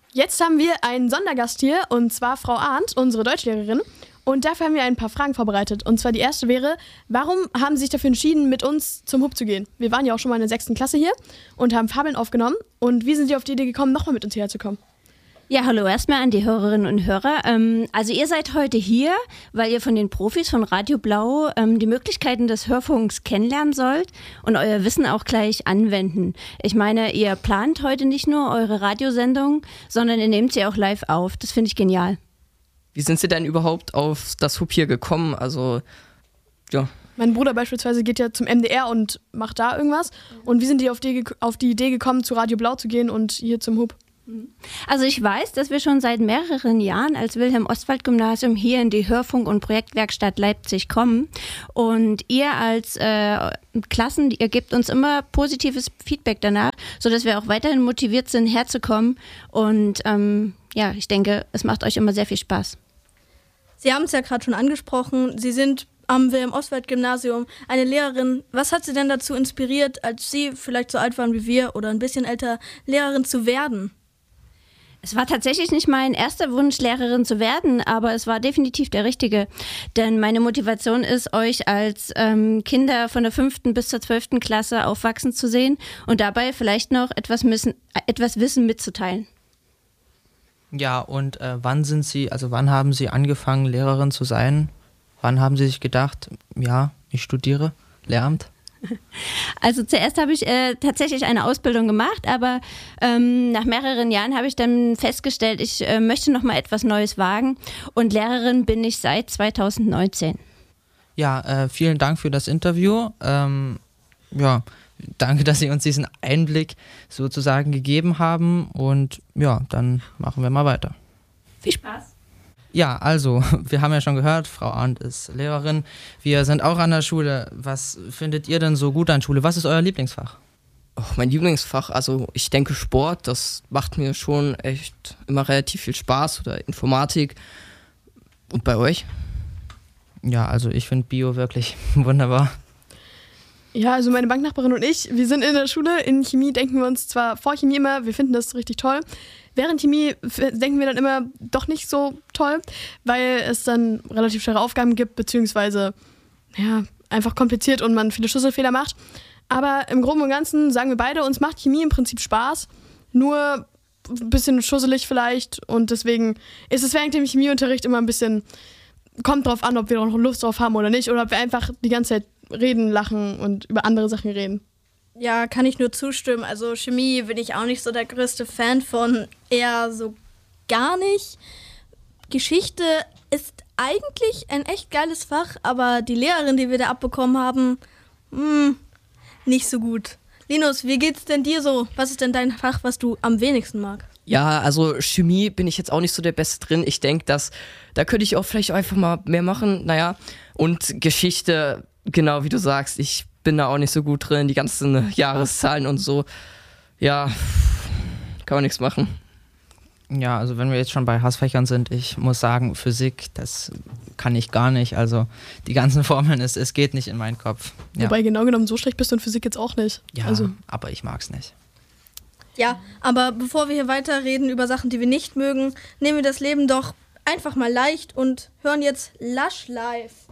Jetzt haben wir einen Sondergast hier, und zwar Frau Arndt, unsere Deutschlehrerin. Und dafür haben wir ein paar Fragen vorbereitet. Und zwar die erste wäre, warum haben Sie sich dafür entschieden, mit uns zum Hub zu gehen? Wir waren ja auch schon mal in der 6. Klasse hier und haben Fabeln aufgenommen. Und wie sind Sie auf die Idee gekommen, nochmal mit uns hierher zu kommen? Ja, hallo erstmal an die Hörerinnen und Hörer. Also ihr seid heute hier, weil ihr von den Profis von Radio Blau die Möglichkeiten des Hörfunks kennenlernen sollt und euer Wissen auch gleich anwenden. Ich meine, ihr plant heute nicht nur eure Radiosendung, sondern ihr nehmt sie auch live auf. Das finde ich genial. Wie sind Sie denn überhaupt auf das Hub hier gekommen? Also, ja. Mein Bruder beispielsweise geht ja zum MDR und macht da irgendwas. Und wie sind die auf die Idee gekommen, zu Radio Blau zu gehen und hier zum Hub? Also ich weiß, dass wir schon seit mehreren Jahren als Wilhelm-Ostwald-Gymnasium hier in die Hörfunk- und Projektwerkstatt Leipzig kommen. Und ihr als Klassen, ihr gebt uns immer positives Feedback danach, sodass wir auch weiterhin motiviert sind, herzukommen. Und ja, ich denke, es macht euch immer sehr viel Spaß. Sie haben es ja gerade schon angesprochen, Sie sind am Wilhelm-Ostwald-Gymnasium eine Lehrerin. Was hat Sie denn dazu inspiriert, als Sie vielleicht so alt waren wie wir oder ein bisschen älter, Lehrerin zu werden? Es war tatsächlich nicht mein erster Wunsch, Lehrerin zu werden, aber es war definitiv der richtige. Denn meine Motivation ist, euch als Kinder von der 5. bis zur 12. Klasse aufwachsen zu sehen und dabei vielleicht noch etwas Wissen mitzuteilen. Ja, und wann haben Sie angefangen, Lehrerin zu sein? Wann haben Sie sich gedacht, ja, ich studiere Lehramt? Also zuerst habe ich tatsächlich eine Ausbildung gemacht, aber nach mehreren Jahren habe ich dann festgestellt, ich möchte noch mal etwas Neues wagen, und Lehrerin bin ich seit 2019. Ja, vielen Dank für das Interview. Ja, danke, dass Sie uns diesen Einblick sozusagen gegeben haben, und ja, dann machen wir mal weiter. Viel Spaß! Ja, also, wir haben ja schon gehört, Frau Arndt ist Lehrerin. Wir sind auch an der Schule. Was findet ihr denn so gut an Schule? Was ist euer Lieblingsfach? Oh, mein Lieblingsfach, also ich denke Sport, das macht mir schon echt immer relativ viel Spaß, oder Informatik. Und bei euch? Ja, also ich finde Bio wirklich wunderbar. Ja, also meine Banknachbarin und ich, wir sind in der Schule. In Chemie denken wir uns zwar vor Chemie immer, wir finden das richtig toll. Während Chemie denken wir dann immer doch nicht so toll, weil es dann relativ schwere Aufgaben gibt, beziehungsweise ja, einfach kompliziert und man viele Schlüsselfehler macht. Aber im Groben und Ganzen sagen wir beide, uns macht Chemie im Prinzip Spaß, nur ein bisschen schusselig vielleicht, und deswegen ist es während dem Chemieunterricht immer ein bisschen, kommt drauf an, ob wir noch Lust drauf haben oder nicht, oder ob wir einfach die ganze Zeit reden, lachen und über andere Sachen reden. Ja, kann ich nur zustimmen. Also Chemie bin ich auch nicht so der größte Fan von, eher so gar nicht. Geschichte ist eigentlich ein echt geiles Fach, aber die Lehrerin, die wir da abbekommen haben, nicht so gut. Linus, wie geht's denn dir so? Was ist denn dein Fach, was du am wenigsten magst? Ja, also Chemie bin ich jetzt auch nicht so der Beste drin. Ich denke, da könnte ich auch vielleicht einfach mal mehr machen. Naja, und Geschichte, genau wie du sagst, ich bin da auch nicht so gut drin, die ganzen Jahreszahlen und so. Ja, kann man nichts machen. Ja, also wenn wir jetzt schon bei Hassfächern sind, ich muss sagen, Physik, das kann ich gar nicht. Also die ganzen Formeln, es geht nicht in meinen Kopf. Ja. Wobei genau genommen so schlecht bist du in Physik jetzt auch nicht. Ja, also. Aber ich mag's nicht. Ja, aber bevor wir hier weiterreden über Sachen, die wir nicht mögen, nehmen wir das Leben doch einfach mal leicht und hören jetzt Lush live.